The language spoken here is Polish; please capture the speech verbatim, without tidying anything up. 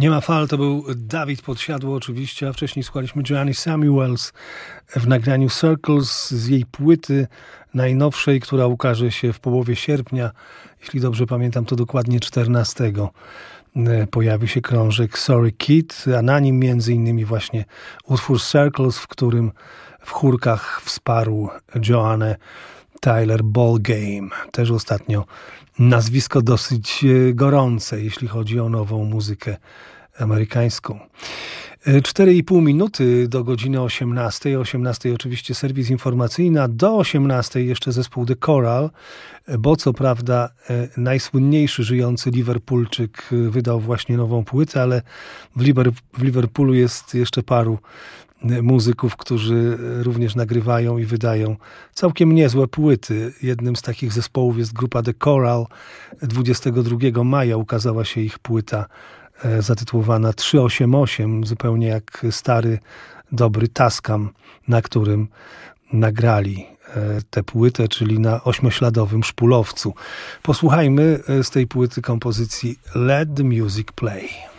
Nie ma fal, to był Dawid Podsiadło oczywiście, a wcześniej słuchaliśmy Joanny Samuels w nagraniu Circles z jej płyty najnowszej, która ukaże się w połowie sierpnia. Jeśli dobrze pamiętam, to dokładnie czternastego pojawi się krążek Sorry Kid, a na nim między innymi właśnie utwór Circles, w którym w chórkach wsparł Joannę Tyler Ballgame. Też ostatnio nazwisko dosyć gorące, jeśli chodzi o nową muzykę amerykańską. cztery i pół minuty do godziny osiemnastej. O osiemnastej oczywiście serwis informacyjny, a do osiemnastej jeszcze zespół The Coral, bo co prawda najsłynniejszy żyjący Liverpoolczyk wydał właśnie nową płytę, ale w, Liber- w Liverpoolu jest jeszcze paru muzyków, którzy również nagrywają i wydają całkiem niezłe płyty. Jednym z takich zespołów jest grupa The Coral. dwudziestego drugiego maja ukazała się ich płyta zatytułowana trzysta osiemdziesiąt osiem, zupełnie jak stary, dobry Tascam, na którym nagrali tę płytę, czyli na ośmiośladowym szpulowcu. Posłuchajmy z tej płyty kompozycji Let the Music Play.